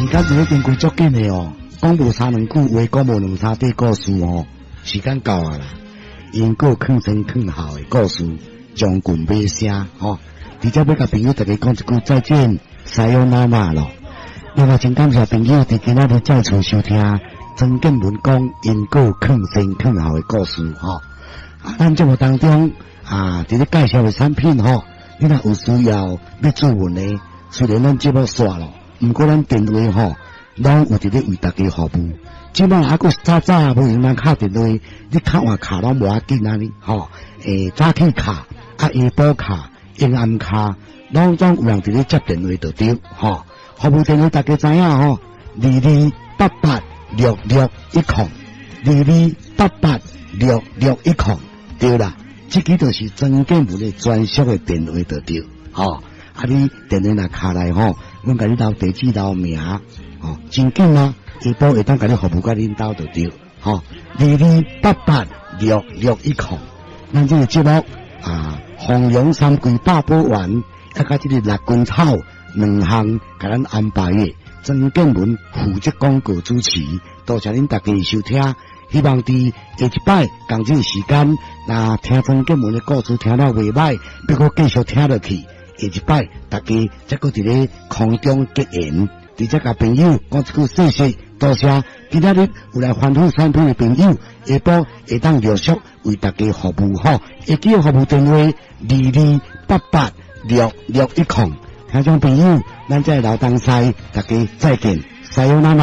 间已经过足紧的哦，讲无三两句话，讲无两三句故事哦，时间到啊啦。因个坑前坑后的故事，将军尾声吼。直接要甲朋友大家讲一句再见，西欧那玛咯。另外，真感谢朋友伫今仔日再次收听曾建文讲因个坑前坑后的故事吼。咱节目当中伫咧介绍的产品吼，你若有需要要注文的，虽然咱节目煞咯，毋过咱电话吼，拢有伫咧为大家服务。即摆还佫早早无用咱敲电话，你敲换卡拢无要紧啊你吼。早起卡、下晡卡、阴暗卡，拢总有人伫咧接电话就对吼。服务电话大家知影吼，2288606102288661对啦，这个就是曾建文的专属的电话就对吼。你电话若卡来吼，阮甲你留地址、留名吼，真紧啊！下晡会当甲你服务甲恁兜就对吼，22886610。咱这个节目弘扬三桂八宝丸，甲这个六根草两项，甲咱安排的曾建文负责广告主持，多谢恁大家收听。希望伫下一摆同这个时间，那听曾建文的故事听了袂歹，要搁继续听落去。下一摆大家再搁伫咧空中结缘，直接甲朋友讲一句谢谢，多谢。今仔日有来欢呼产品的朋友，下晡会当陆续为大家服务吼。会记服务电话22886610。听众朋友，咱在老东西，大家再见，さよなら。